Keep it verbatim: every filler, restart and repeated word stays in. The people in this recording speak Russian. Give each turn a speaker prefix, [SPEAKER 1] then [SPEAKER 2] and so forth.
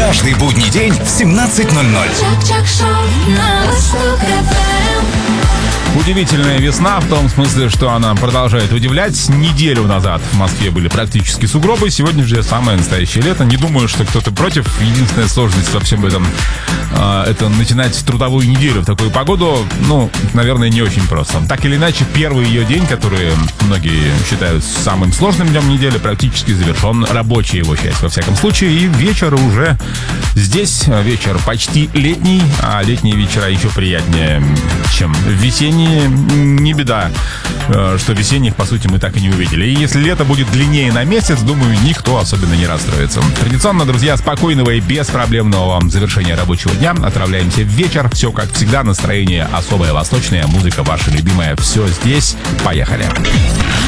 [SPEAKER 1] Каждый будний день в семнадцать ноль ноль.
[SPEAKER 2] Удивительная весна в том смысле, что она продолжает удивлять. Неделю назад в Москве были практически сугробы. Сегодня же самое настоящее лето. Не думаю, что кто-то против. Единственная сложность во всем этом э, это начинать трудовую неделю в такую погоду. Ну, наверное, не очень просто. Так или иначе, первый ее день, который многие считают самым сложным днем недели, практически завершен. Рабочая его часть, во всяком случае. И вечер уже здесь. Вечер почти летний. А летние вечера еще приятнее, чем весенние. Не беда, что весенних, по сути, мы так и не увидели. И если лето будет длиннее на месяц, думаю, никто особенно не расстроится. Традиционно, друзья, спокойного и беспроблемного вам завершения рабочего дня. Отправляемся в вечер. Все как всегда, настроение особое, восточное, музыка ваша любимая. Все здесь. Поехали.